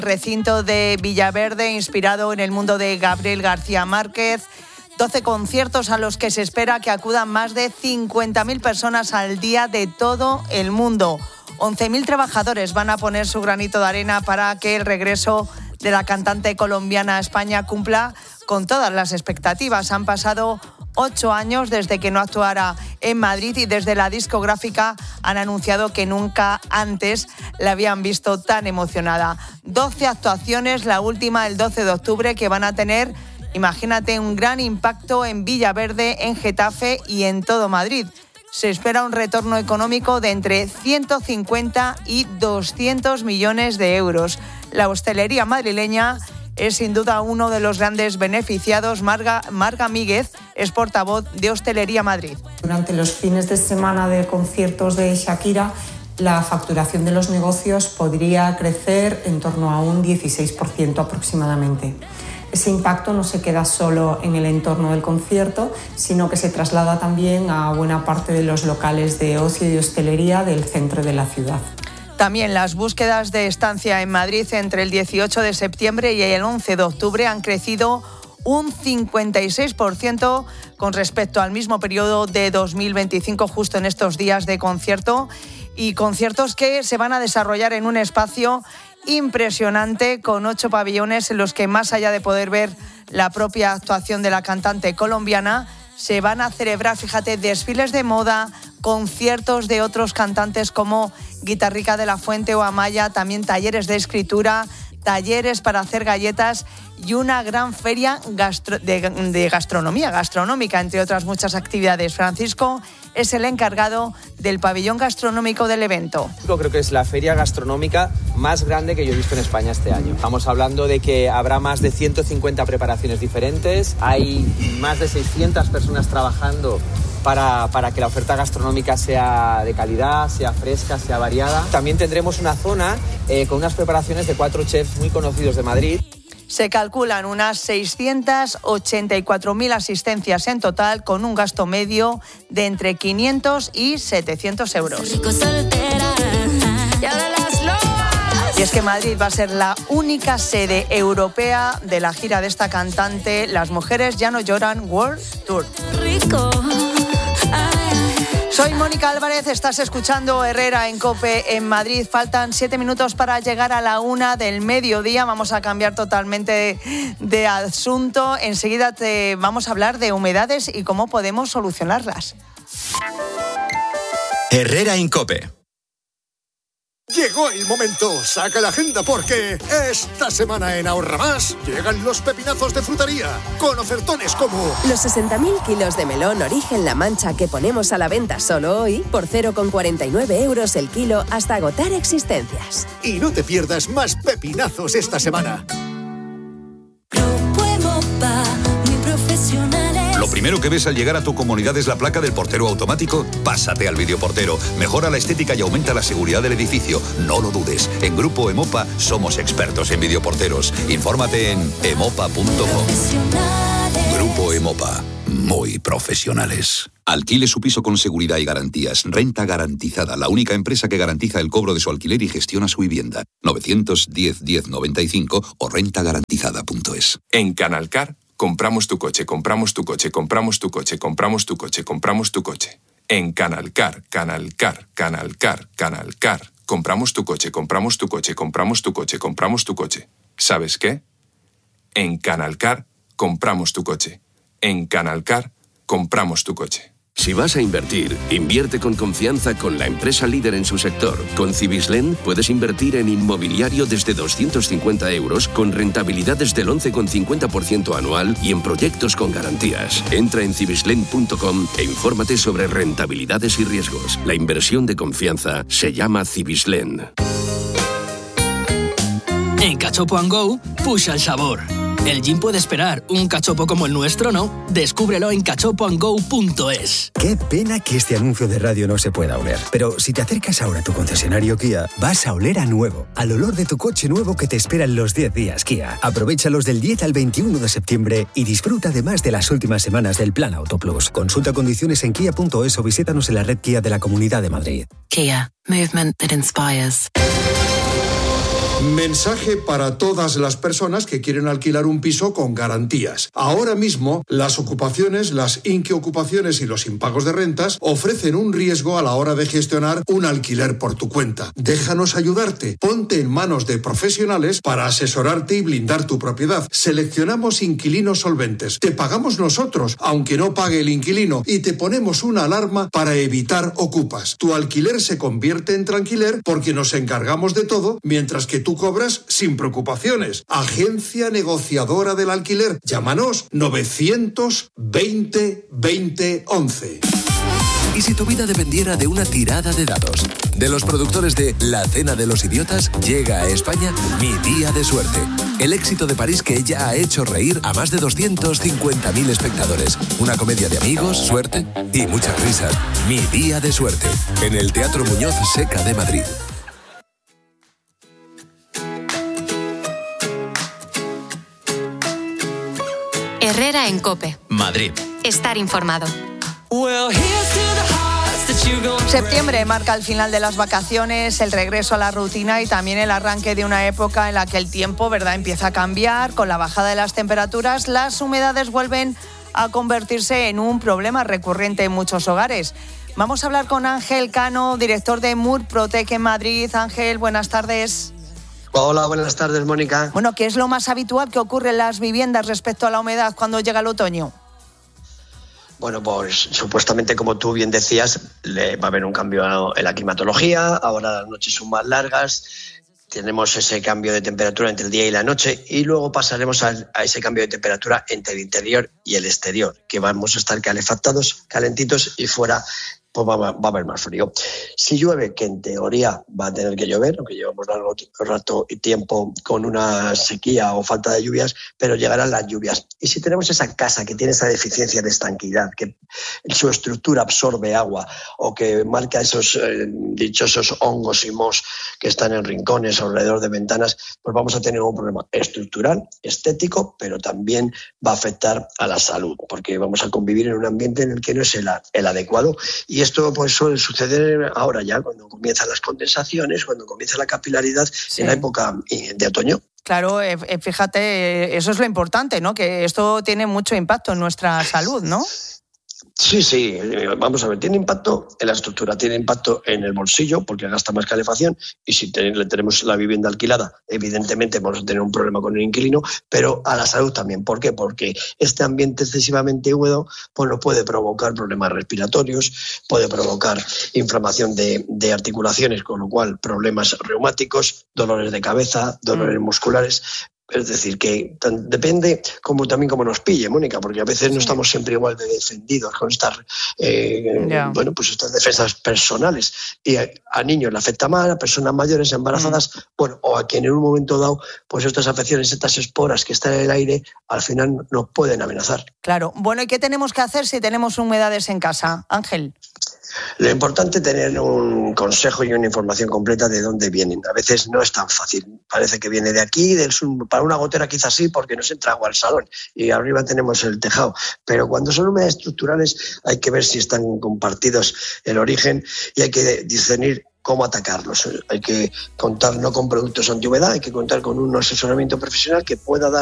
recinto de Villaverde, inspirado en el mundo de Gabriel García Márquez. 12 conciertos a los que se espera que acudan más de 50.000 personas al día de todo el mundo. 11.000 trabajadores van a poner su granito de arena para que el regreso de la cantante colombiana a España cumpla con todas las expectativas. Han pasado 8 años desde que no actuara en Madrid y desde la discográfica han anunciado que nunca antes la habían visto tan emocionada. 12 actuaciones, la última el 12 de octubre, que van a tener, imagínate, un gran impacto en Villaverde, en Getafe y en todo Madrid. Se espera un retorno económico de entre 150 y 200 millones de euros. La hostelería madrileña es sin duda uno de los grandes beneficiados. Marga Míguez es portavoz de Hostelería Madrid. Durante los fines de semana de conciertos de Shakira, la facturación de los negocios podría crecer en torno a un 16% aproximadamente. Ese impacto no se queda solo en el entorno del concierto, sino que se traslada también a buena parte de los locales de ocio y hostelería del centro de la ciudad. También las búsquedas de estancia en Madrid entre el 18 de septiembre y el 11 de octubre han crecido un 56% con respecto al mismo periodo de 2025, justo en estos días de concierto, y conciertos que se van a desarrollar en un espacio impresionante con 8 pabellones en los que, más allá de poder ver la propia actuación de la cantante colombiana, se van a celebrar, fíjate, desfiles de moda, conciertos de otros cantantes como Guitarrica de la Fuente o Amaya, también talleres de escritura, talleres para hacer galletas y una gran feria de gastronomía, gastronómica, entre otras muchas actividades. Francisco es el encargado del pabellón gastronómico del evento. Creo que es la feria gastronómica más grande que yo he visto en España este año. Estamos hablando de que habrá más de 150 preparaciones diferentes, hay más de 600 personas trabajando para que la oferta gastronómica sea de calidad, sea fresca, sea variada. También tendremos una zona con unas preparaciones de 4 chefs muy conocidos de Madrid. Se calculan unas 684.000 asistencias en total, con un gasto medio de entre 500 y 700 euros. Y es que Madrid va a ser la única sede europea de la gira de esta cantante, Las Mujeres Ya No Lloran World Tour. Soy Mónica Álvarez, estás escuchando Herrera en COPE en Madrid. Faltan 7 minutos para llegar a la 1 del mediodía. Vamos a cambiar totalmente de asunto. Enseguida te vamos a hablar de humedades y cómo podemos solucionarlas. Herrera en COPE. Llegó el momento, saca la agenda porque esta semana en Ahorra Más llegan los pepinazos de frutería con ofertones como los 60.000 kilos de melón Origen La Mancha que ponemos a la venta solo hoy por 0,49 euros el kilo hasta agotar existencias. Y no te pierdas más pepinazos esta semana. Lo primero que ves al llegar a tu comunidad es la placa del portero automático. Pásate al videoportero. Mejora la estética y aumenta la seguridad del edificio. No lo dudes. En Grupo Emopa somos expertos en videoporteros. Infórmate en emopa.com. Grupo Emopa. Muy profesionales. Alquile su piso con seguridad y garantías. Renta Garantizada, la única empresa que garantiza el cobro de su alquiler y gestiona su vivienda. 910-1095 o rentagarantizada.es. En Canalcar compramos tu coche, compramos tu coche, compramos tu coche, compramos tu coche, compramos tu coche. En Canalcar, Canalcar, Canalcar, Canalcar. Compramos tu coche, compramos tu coche, compramos tu coche, compramos tu coche. ¿Sabes qué? En Canalcar compramos tu coche. En Canalcar compramos tu coche. Si vas a invertir, invierte con confianza con la empresa líder en su sector. Con Cibislen puedes invertir en inmobiliario desde 250 euros con rentabilidades del 11,50% anual y en proyectos con garantías. Entra en cibislen.com e infórmate sobre rentabilidades y riesgos. La inversión de confianza se llama Cibislen. En Cachopo & Go, pusha el sabor. El gin puede esperar, un cachopo como el nuestro no. Descúbrelo en cachopoandgo.es. Qué pena que este anuncio de radio no se pueda oler. Pero si te acercas ahora a tu concesionario Kia, vas a oler a nuevo, al olor de tu coche nuevo que te espera en los 10 días Kia. Aprovéchalos del 10 al 21 de septiembre y disfruta además de las últimas semanas del Plan Auto Plus. Consulta condiciones en kia.es o visítanos en la red Kia de la Comunidad de Madrid. Kia, movement that inspires. Mensaje para todas las personas que quieren alquilar un piso con garantías. Ahora mismo, las ocupaciones, las inquiocupaciones y los impagos de rentas ofrecen un riesgo a la hora de gestionar un alquiler por tu cuenta. Déjanos ayudarte. Ponte en manos de profesionales para asesorarte y blindar tu propiedad. Seleccionamos inquilinos solventes. Te pagamos nosotros, aunque no pague el inquilino, y te ponemos una alarma para evitar ocupas. Tu alquiler se convierte en tranquiler porque nos encargamos de todo, mientras que tú cobras sin preocupaciones. Agencia negociadora del alquiler. Llámanos 920 20 11. ¿Y si tu vida dependiera de una tirada de dados? De los productores de La Cena de los Idiotas, llega a España Mi Día de Suerte. El éxito de París que ya ha hecho reír a más de 250.000 espectadores. Una comedia de amigos, suerte y muchas risas. Mi Día de Suerte. En el Teatro Muñoz Seca de Madrid. Herrera en COPE. Madrid. Estar informado. Septiembre marca el final de las vacaciones, el regreso a la rutina y también el arranque de una época en la que el tiempo, ¿verdad?, empieza a cambiar. Con la bajada de las temperaturas, las humedades vuelven a convertirse en un problema recurrente en muchos hogares. Vamos a hablar con Ángel Cano, director de Murprotec en Madrid. Ángel, buenas tardes. Hola, buenas tardes, Mónica. Bueno, ¿qué es lo más habitual que ocurre en las viviendas respecto a la humedad cuando llega el otoño? Bueno, pues supuestamente, como tú bien decías, va a haber un cambio en la climatología. Ahora las noches son más largas, tenemos ese cambio de temperatura entre el día y la noche y luego pasaremos a ese cambio de temperatura entre el interior y el exterior, que vamos a estar calefactados, calentitos, y fuera pues va a haber más frío. Si llueve, que en teoría va a tener que llover, aunque llevamos largo rato y tiempo con una sequía o falta de lluvias, pero llegarán las lluvias. Y si tenemos esa casa que tiene esa deficiencia de estanquidad, que su estructura absorbe agua o que marca esos dichosos hongos y mohos que están en rincones o alrededor de ventanas, pues vamos a tener un problema estructural, estético, pero también va a afectar a la salud, porque vamos a convivir en un ambiente en el que no es el adecuado. Y esto pues suele suceder ahora ya, cuando comienzan las condensaciones, cuando comienza la capilaridad, sí, en la época de otoño. Claro, fíjate, eso es lo importante, ¿no? Que esto tiene mucho impacto en nuestra salud, ¿no? Sí, vamos a ver, tiene impacto en la estructura, tiene impacto en el bolsillo porque gasta más calefacción, y si le tenemos la vivienda alquilada, evidentemente vamos a tener un problema con el inquilino, pero a la salud también. ¿Por qué? Porque este ambiente excesivamente húmedo pues nos puede provocar problemas respiratorios, puede provocar inflamación de articulaciones, con lo cual problemas reumáticos, dolores de cabeza, dolores musculares. Es decir, que depende también cómo nos pille, Mónica, porque a veces no estamos siempre igual de defendidos con estas defensas personales. Y a niños le afecta más, a personas mayores, embarazadas, o a quien en un momento dado, pues estas afecciones, estas esporas que están en el aire, al final nos pueden amenazar. Claro. Bueno, ¿y qué tenemos que hacer si tenemos humedades en casa, Ángel? Lo importante es tener un consejo y una información completa de dónde vienen. A veces no es tan fácil. Parece que viene de aquí, del sur. Para una gotera quizás sí, porque nos entra agua al salón y arriba tenemos el tejado. Pero cuando son humedades estructurales hay que ver si están compartidos el origen y hay que discernir cómo atacarlos. Hay que contar no con productos antihumedad, hay que contar con un asesoramiento profesional que pueda dar